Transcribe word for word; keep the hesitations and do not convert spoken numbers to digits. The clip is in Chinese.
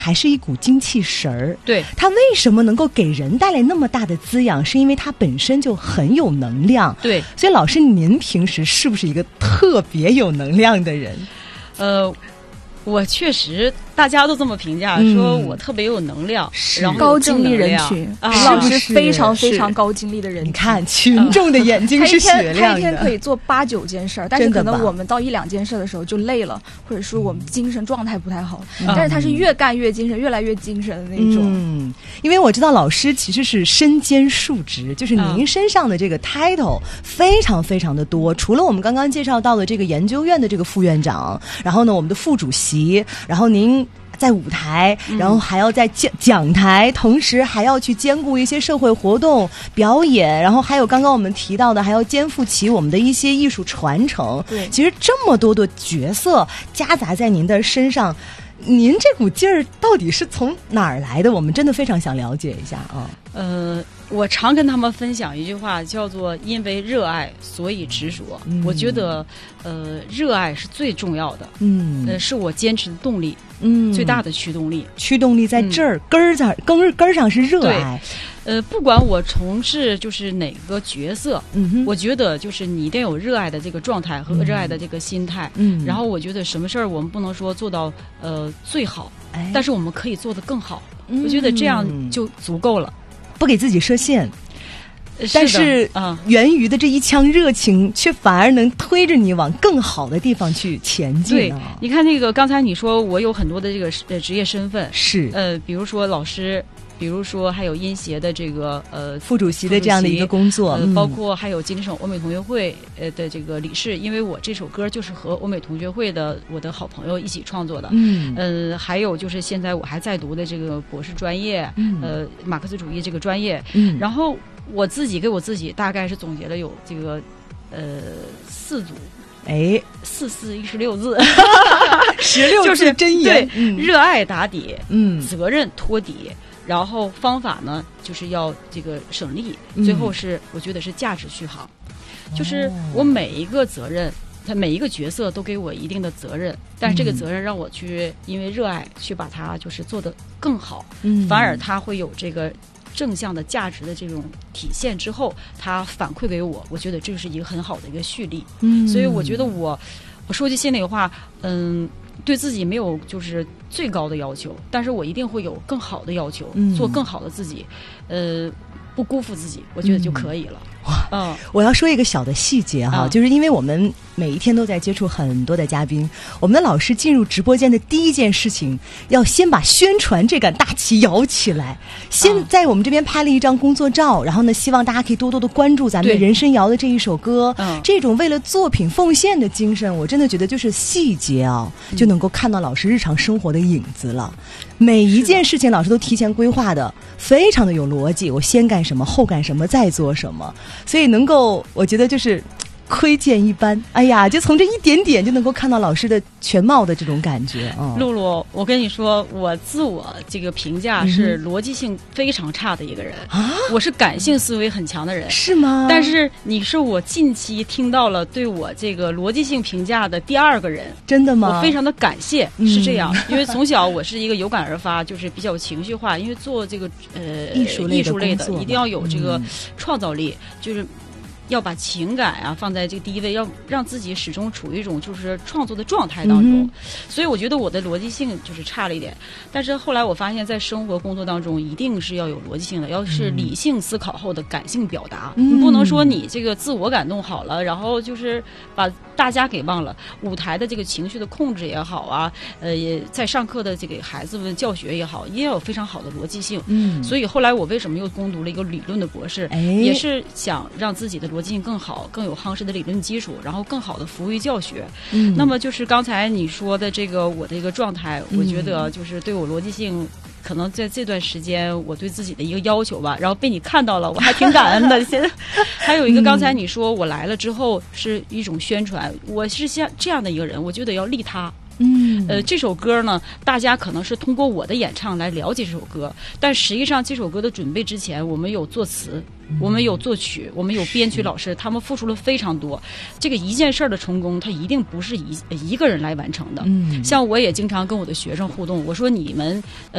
还是一股精气神儿。 对， 它为什么能够给人带来那么大的滋养，是因为它本身就很有能量。 对， 所以老师您平时是不是一个特别有能量的人？ 呃我确实大家都这么评价，嗯、说我特别有能量，然后高精力人群， 啊、 老师非常非常高精力的人群。 你看，群众的眼睛是雪亮的。 他一天可以做八九件事儿，但是可能我们到一两件事的时候就累了，或者说我们精神状态不太好。嗯、但是他是越干越精神，越来越精神的那种。 嗯，因为我知道老师其实是身兼数职，就是您身上的这个 title 非常非常的多。除了我们刚刚介绍到的这个研究院的这个副院长，然后呢，我们的副主席，然后您在舞台，然后还要在讲讲台，同时还要去兼顾一些社会活动表演，然后还有刚刚我们提到的，还要肩负起我们的一些艺术传承。 对， 其实这么多的角色夹杂在您的身上，您这股劲儿到底是从哪儿来的？我们真的非常想了解一下啊。 呃，我常跟他们分享一句话，叫做“因为热爱，所以执着”。嗯、我觉得，呃，热爱是最重要的，嗯，呃，是我坚持的动力，嗯，最大的驱动力。 驱动力在这儿，嗯、根儿在根儿根儿上是热爱。 呃，不管我从事就是哪个角色，嗯哼，我觉得就是你一定有热爱的这个状态和热爱的这个心态，嗯，然后我觉得什么事儿我们不能说做到呃最好，哎，但是我们可以做得更好，嗯、我觉得这样就足够了。 不给自己设限，但是啊，源于的这一腔热情，却反而能推着你往更好的地方去前进、啊。 对，你看那个刚才你说我有很多的这个呃职业身份， 是呃，比如说老师。比如说还有音协的这个呃副主席的这样的一个工作， 呃嗯、包括还有吉林省欧美同学会呃的这个理事，因为我这首歌就是和欧美同学会的我的好朋友一起创作的，嗯，呃，还有就是现在我还在读的这个博士专业，嗯、呃，马克思主义这个专业，嗯，然后我自己给我自己大概是总结了有这个呃四组。 哎， 四四一十六字， 十六字真言， 对，嗯、热爱打底， 嗯， 责任托底。然后方法呢，就是要这个省力，最后是、嗯、我觉得是价值续航，就是我每一个责任，他每一个角色都给我一定的责任，但是这个责任让我去因为热爱去把它就是做得更好，嗯，反而它会有这个正向的价值的这种体现之后，它反馈给我，我觉得这是一个很好的一个蓄力，嗯，所以我觉得我我说句心里话，嗯。对自己没有就是最高的要求，但是我一定会有更好的要求，嗯、做更好的自己，呃，不辜负自己，我觉得就可以了。 哇，嗯，我要说一个小的细节哈，嗯、就是因为我们每一天都在接触很多的嘉宾，我们的老师进入直播间的第一件事情，要先把宣传这杆大旗摇起来，先在我们这边拍了一张工作照，然后呢，希望大家可以多多的关注咱们人参谣的这一首歌，嗯，这种为了作品奉献的精神，我真的觉得就是细节啊，就能够看到老师日常生活的影子了。每一件事情老师都提前规划的非常的有逻辑，我先干什么后干什么再做什么，所以能够我觉得就是窥见一斑，哎呀，就从这一点点就能够看到老师的全貌的这种感觉啊。 露露，我跟你说，我自我这个评价是逻辑性非常差的一个人啊，我是感性思维很强的人， 是吗？ 但是你是我近期听到了对我这个逻辑性评价的第二个人， 真的吗？ 我非常的感谢，嗯、是这样，因为从小我是一个有感而发，就是比较情绪化，因为做这个呃艺术类的艺术类的一定要有这个创造力，嗯、就是。要把情感啊放在这个第一位，要让自己始终处于一种就是创作的状态当中，嗯、所以我觉得我的逻辑性就是差了一点。但是后来我发现，在生活工作当中，一定是要有逻辑性的，要是理性思考后的感性表达。嗯、你不能说你这个自我感动好了，然后就是把大家给忘了。舞台的这个情绪的控制也好啊，呃，也在上课的这个孩子们教学也好，也有非常好的逻辑性。嗯，所以后来我为什么又攻读了一个理论的博士，哎、也是想让自己的逻辑性更好，更有夯实的理论基础，然后更好的服务于教学。嗯，那么就是刚才你说的这个我的一个状态，嗯、我觉得就是对我逻辑性。可能在这段时间，我对自己的一个要求吧，然后被你看到了，我还挺感恩的。现在还有一个，刚才你说我来了之后是一种宣传，我是像这样的一个人，我觉得要利他。嗯，呃，这首歌呢，大家可能是通过我的演唱来了解这首歌，但实际上这首歌的准备之前，我们有作词。我们有作曲，我们有编曲老师，他们付出了非常多。这个一件事儿的成功，它一定不是一一个人来完成的。嗯，像我也经常跟我的学生互动，我说你们呃。